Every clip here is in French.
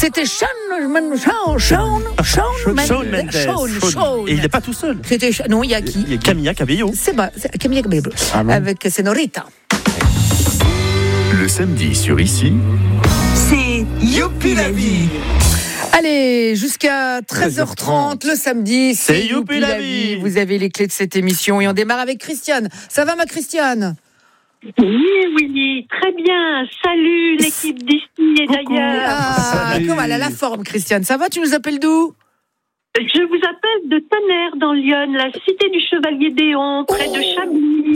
C'était Shawn Mendes. Et il n'est pas tout seul. Non, il y a qui? Il y a Camilla Cabello. C'est Camilla Cabello. Avec Senorita. Le samedi sur Ici, c'est Youpi la vie. Allez, jusqu'à 13h30 le samedi, c'est Youpi la vie. Vous avez les clés de cette émission et on démarre avec Christiane. Ça va ma Christiane? Oui, très bien. Salut l'équipe d'ici et d'ailleurs. Comment elle a la forme, Christiane? Ça va? Tu nous appelles d'où? Je vous appelle de Tonnerre dans l'Yonne, la cité du Chevalier d'Éon, près de Chablis.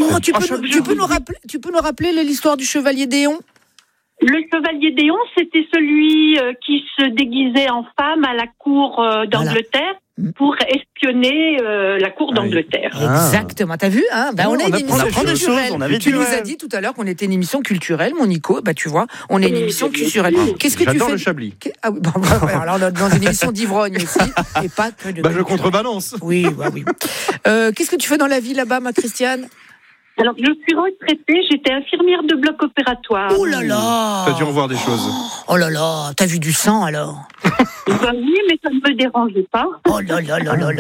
Tu peux nous rappeler l'histoire du Chevalier d'Éon? Le Chevalier d'Éon, c'était celui qui se déguisait en femme à la cour d'Angleterre pour espionner la cour d'Angleterre. Exactement, t'as vu hein? On est une émission culturelle. Tu nous as dit dit tout à l'heure qu'on était une émission culturelle, mon Nico. Tu vois, on est une émission culturelle. Qu'est-ce que tu fais? J'adore le Chablis. Alors on est dans une émission d'ivrogne aussi, et pas que de. Je contrebalance. Oui. Qu'est-ce que tu fais dans la vie là-bas, ma Christiane? Alors, je suis retraitée, j'étais infirmière de bloc opératoire. Oh là là! T'as dû revoir des choses. Oh là là, t'as vu du sang alors? Oui, mais ça ne me dérangeait pas. Oh là là.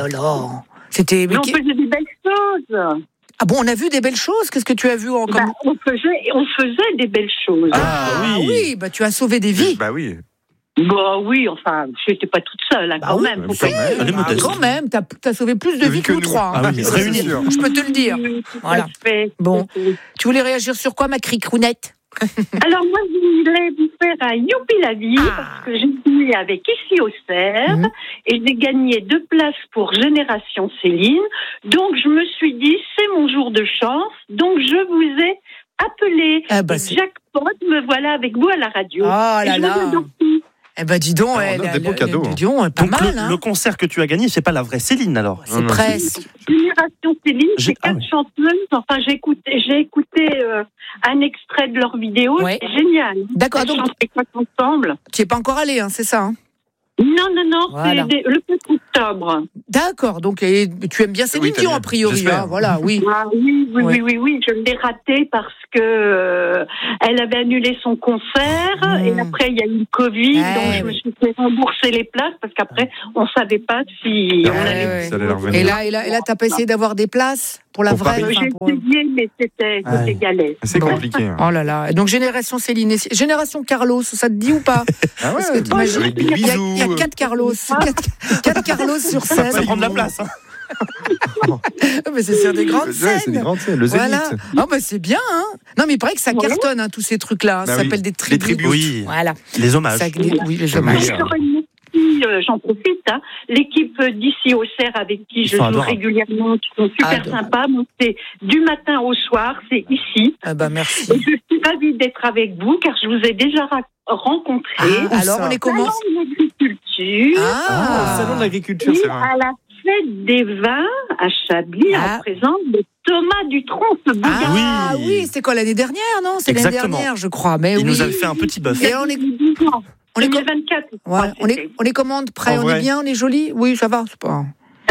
C'était. Mais on faisait des belles choses. Ah bon, on a vu des belles choses? Qu'est-ce que tu as vu encore? On faisait des belles choses. Oui, tu as sauvé des vies. Oui. Oui, enfin, je n'étais pas toute seule, quand même. Quand même, t'as sauvé plus de vies que nous trois. Réunis. Je peux te le dire. Voilà. Bon, tu voulais réagir sur quoi, ma cricounette? Alors moi, je voulais vous faire un Youpi la vie, parce que j'ai joué avec Ici au Cerf, et j'ai gagné 2 places pour Génération Céline. Donc, je me suis dit, c'est mon jour de chance, donc je vous ai appelé. Jackpot, me voilà avec vous à la radio. Oh là là. Dis donc, des beaux cadeaux. Pas donc mal. Le concert que tu as gagné, c'est pas la vraie Céline alors? C'est presque. Génération Céline, c'est 4 chanteuses. Enfin, j'ai écouté un extrait de leur vidéo. Ouais. C'est génial. D'accord, elles donc. chantaient ensemble. Tu n'es pas encore allé, c'est ça? Non, voilà. C'est le 4 octobre. D'accord, donc tu aimes bien Céline Dion a priori. Voilà, oui. Oui, je l'ai raté parce que elle avait annulé son concert et après il y a eu le Covid, donc je me suis fait rembourser les places parce qu'après on savait pas si on allait. Ça allait revenir. Et là, t'as pas essayé d'avoir des places pour la vraie? J'ai essayé, mais c'était galère. C'est compliqué. Oh là là. Donc Génération Céline, Génération Carlos, ça te dit ou pas? Parce que t'imagines, avec des il y bisous. a 4 Carlos, 4 Carlos sur scène. Ça prend de la place. Mais c'est sur des grandes scènes. C'est des grandes scènes, le Zénith. Voilà. C'est bien. Non, mais il paraît que ça cartonne, tous ces trucs-là. Ça s'appelle des tributes. Oui. Voilà. Les hommages. Les hommages. J'en profite, l'équipe d'Ici au Cerf avec qui je joue régulièrement, qui sont super sympas. Bon, c'est du matin au soir, c'est ici. Merci. Et je suis ravie d'être avec vous car je vous ai déjà rencontré. Alors, on les commence. Salon de l'agriculture. Salon de l'agriculture, c'est vrai. À la fête des vins à Chablis, en présence de Thomas Dutronc, ce bouillard. Oui, c'était quoi l'année dernière, non? C'est l'année dernière, je crois. Mais il nous avait fait un petit bœuf. Et on est 24. On est commande prêt, on est bien, on est joli. Oui, ça va, c'est pas.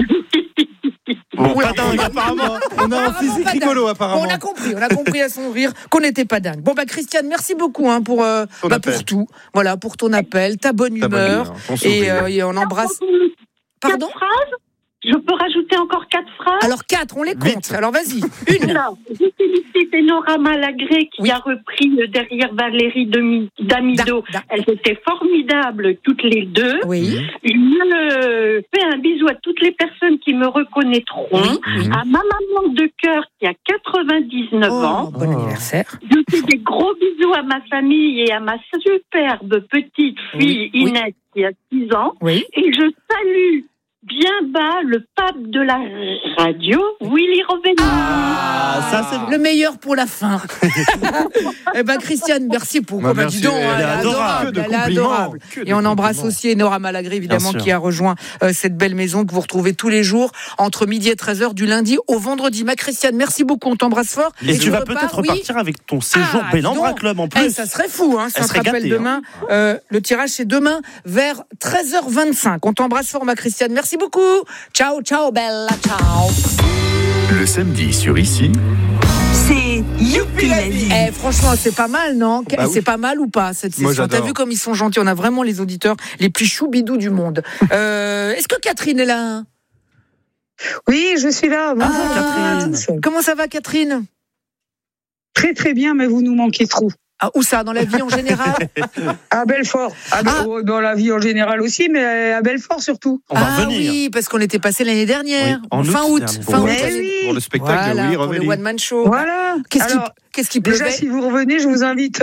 Pas dingue, apparemment. On a un physique rigolo, apparemment. On a compris à son rire qu'on n'était pas dingue. Christiane, merci beaucoup pour tout. Voilà, pour ton appel, ta bonne humeur. Et on embrasse. Pardon? 4 phrases? Je peux rajouter encore 4 phrases? Alors 4, on les compte. Alors vas-y, une. Alors, je félicite Nora Malagré qui a repris derrière Valérie Damido. Elles étaient formidables toutes les deux. Oui. Je fais un bisou à toutes les personnes qui me reconnaîtront. À ma maman de cœur qui a 99 ans. Bon anniversaire. Je fais des gros bisous à ma famille et à ma superbe petite fille Inès qui a 6 ans. Et je salue bien bas le pape de la radio, Willy Revenu. Ça c'est le meilleur pour la fin. Christiane, merci pour dis donc, elle est adorable. Et on embrasse aussi Nora Malagré, évidemment, qui a rejoint cette belle maison que vous retrouvez tous les jours entre midi et 13h du lundi au vendredi. Ma Christiane, merci beaucoup, on t'embrasse fort. Et tu vas peut-être repartir avec ton séjour Bellambra Club en plus. Ça serait fou, si on se rappelle demain. Le tirage c'est demain vers 13h25. On t'embrasse fort, ma Christiane. Merci beaucoup. Ciao, bella, ciao. Le samedi sur Ici, c'est Youpi la vie. Franchement, c'est pas mal, non? Bah oui. C'est pas mal ou pas, cette Moi, session? T'as j'adore. vu comme ils sont gentils? On a vraiment les auditeurs les plus choubidous du monde. Est-ce que Catherine est là? Oui, je suis là. Bonjour Catherine. à tous. Comment ça va, Catherine? Très très bien, mais vous nous manquez trop. Ah, où ça? Dans la vie en général? À Belfort. Dans la vie en général aussi, mais à Belfort surtout. On va revenir. Oui, parce qu'on était passé l'année dernière, Oui, en fin août août. dernier. Fin août. Mais oui. Pour le spectacle, Voilà, oui, pour le revenez. One Man Show. Voilà. Qu'est-ce qui Déjà, pleuvait? si vous revenez, je vous invite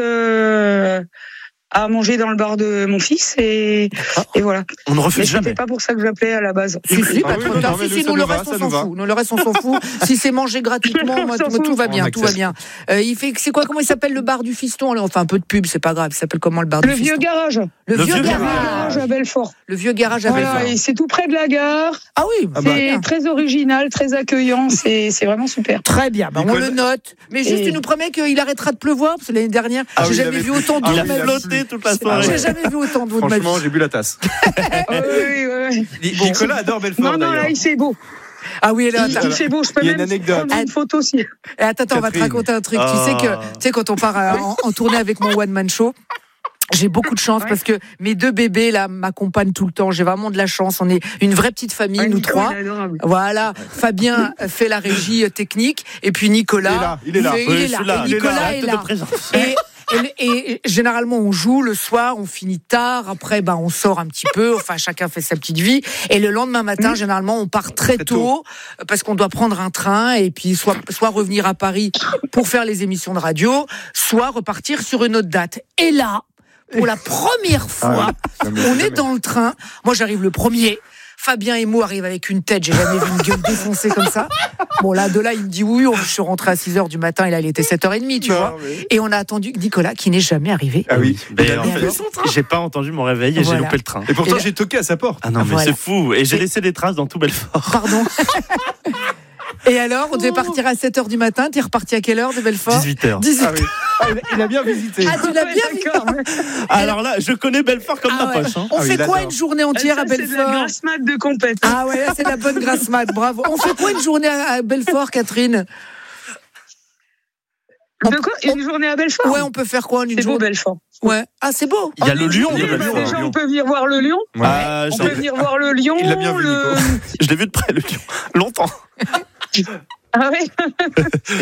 à manger dans le bar de mon fils et voilà. On ne Mais refuse c'était jamais. pas pour ça que j'appelais à la base. Si, Ah pas oui, trop non, tard. mais Si, ça nous, nous le va, reste, ça on nous s'en va. fout. Nous, le reste, on s'en fout. Si c'est mangé gratuitement, moi, On s'en tout fout. va bien, On tout va accepte. bien. C'est quoi, comment il s'appelle le bar du fiston? On fait un peu de pub, c'est pas grave. Il s'appelle comment le bar Le du vieux fiston? garage. Le vieux Le garage. garage à Belfort. Le vieux garage à Voilà, Belfort. et c'est tout près de la gare. Ah oui, Ah bah, C'est très original, très accueillant. C'est vraiment super. très bien. On Nicolas- le note. Mais juste, Et- tu nous promets qu'il arrêtera de pleuvoir, parce que l'année dernière, Ah j'ai oui, il jamais avait vu plu. autant d'eau Ah de oui, ma il a vie. Il a flotté toute la Ah soirée. J'ai jamais vu autant d'eau de ma vie. Franchement, j'ai bu la tasse. Oui. Nicolas adore Belfort, Non, d'ailleurs. là, il fait beau. Ah oui, là, Il fait beau. Je peux Il y a une même anecdote. prendre une photo aussi. attends, on va te Catherine. raconter un truc. Ah. Tu sais, quand on part en tournée avec mon One Man Show, j'ai beaucoup de chance Ouais. parce que mes deux bébés là m'accompagnent tout le temps. J'ai vraiment de la chance. On est une vraie petite famille, nous Nico, trois. il est adorable. Voilà, Fabien fait la régie technique et puis Nicolas. Il est là. Il est là. Et Nicolas est là. Et généralement, on joue le soir, on finit tard. Après, on sort un petit peu. Enfin, chacun fait sa petite vie. Et le lendemain matin, généralement, on part très tôt parce qu'on doit prendre un train et puis soit revenir à Paris pour faire les émissions de radio, soit repartir sur une autre date. Et là, pour la première fois, on est dans le train. Moi, j'arrive le premier. Fabien et moi arrivent avec une tête, j'ai jamais vu une gueule défoncée comme ça. Bon, là, de là, il me dit oui, je suis rentré à 6h du matin, et là, il était 7h30, tu vois. Et on a attendu Nicolas, qui n'est jamais arrivé. Ah oui. Mais en Et fait, alors j'ai pas entendu mon réveil et Voilà. j'ai loupé le train. Et pourtant, Et là- j'ai toqué à sa porte. Ah non, mais Voilà. c'est fou. Et j'ai laissé des traces dans tout Belfort. Pardon. Et alors, on devait partir à 7h du matin, t'es reparti à quelle heure de Belfort? 18h. 18h. Ah oui. Ah, il a bien visité. Ah, tu l'as bien vu. D'accord. Alors là, je connais Belfort comme Ah ma ouais. poche. Hein. On Ah oui, fait il quoi adore. une journée entière à Ça, c'est de la Belfort? grasse mat de compète. Ah ouais, là, c'est de la bonne grasse mat, bravo. On fait quoi une journée à Belfort, Catherine? De quoi? Une journée à Belfort? Ouais, on peut faire quoi une C'est beau, journée? Belfort. Ouais. Ah, c'est beau. Il y a le lion de Oui, Belfort. déjà, on peut venir voir le lion. Ah, On peut venir voir le lion. Il l'a bien vu, Nico. je l'ai vu de près, le lion. Longtemps. Ah oui.